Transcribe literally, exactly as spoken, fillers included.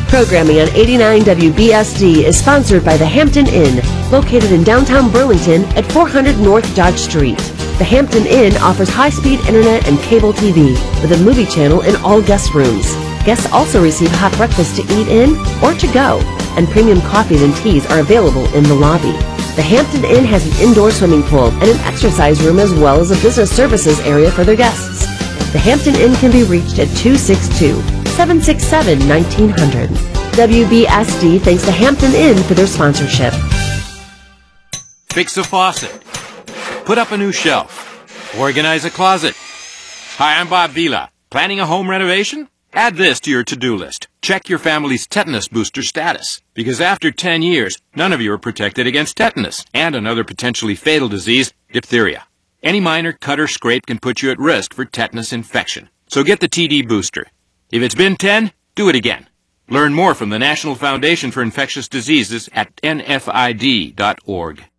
Programming on eighty-nine W B S D is sponsored by the Hampton Inn, located in downtown Burlington at four hundred North Dodge Street. The Hampton Inn offers high-speed internet and cable T V with a movie channel in all guest rooms. Guests also receive hot breakfast to eat in or to go, and premium coffees and teas are available in the lobby. The Hampton Inn has an indoor swimming pool and an exercise room as well as a business services area for their guests. The Hampton Inn can be reached at two six two, seven six seven, nineteen hundred. W B S D thanks the Hampton Inn for their sponsorship. Fix a faucet. Put up a new shelf. Organize a closet. Hi, I'm Bob Vila. Planning a home renovation? Add this to your to-do list. Check your family's tetanus booster status. Because after ten years, none of you are protected against tetanus and another potentially fatal disease, diphtheria. Any minor cut or scrape can put you at risk for tetanus infection. So get the T D booster. If it's been ten, do it again. Learn more from the National Foundation for Infectious Diseases at N F I D dot org.